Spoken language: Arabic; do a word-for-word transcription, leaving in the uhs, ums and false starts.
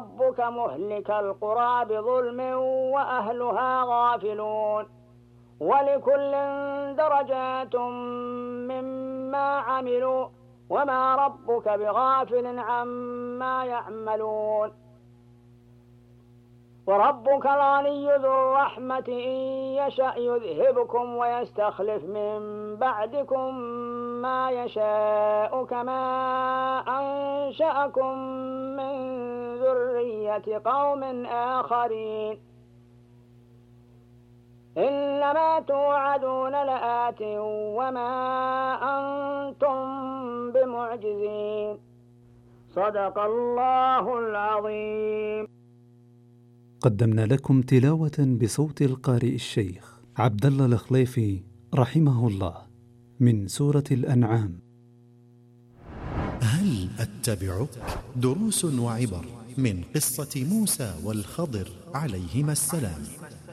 ربك مهلك القرى بظلم وأهلها غافلون ولكل درجات مما عملوا وما ربك بغافل عما يعملون وربك الغني ذو الرحمة إن يشأ يذهبكم ويستخلف من بعدكم ما يشاء كما أنشأكم من ذرية قوم آخرين إنما توعدون لآت وما أنتم بمعجزين صدق الله العظيم. قدمنا لكم تلاوة بصوت القارئ الشيخ عبد الله الخليفي رحمه الله من سورة الأنعام. هل أتبعك؟ دروس وعبر من قصة موسى والخضر عليهما السلام.